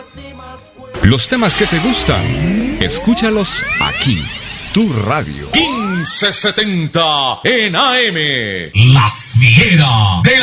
Los temas que te gustan, escúchalos aquí. Tu radio 1570 en AM. La Fiera de